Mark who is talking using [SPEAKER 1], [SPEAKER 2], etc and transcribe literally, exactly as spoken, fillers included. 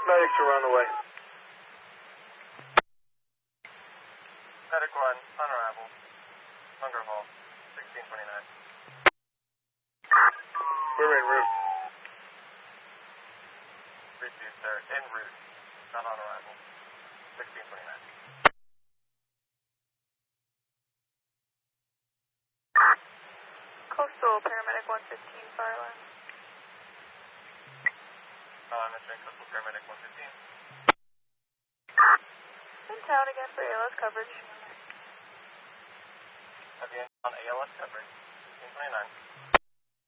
[SPEAKER 1] medics are on the way.
[SPEAKER 2] Medic one, on arrival. Hunger Hall, sixteen twenty-nine.
[SPEAKER 1] We're en route.
[SPEAKER 2] Received, sir. En route. Not on arrival. sixteen twenty-nine.
[SPEAKER 3] Coastal Paramedic one fifteen, Fireline.
[SPEAKER 2] Oh, I'm entering Coastal Paramedic one fifteen.
[SPEAKER 3] In town again for A L S coverage.
[SPEAKER 2] Again, on A L S coverage, sixteen twenty-nine.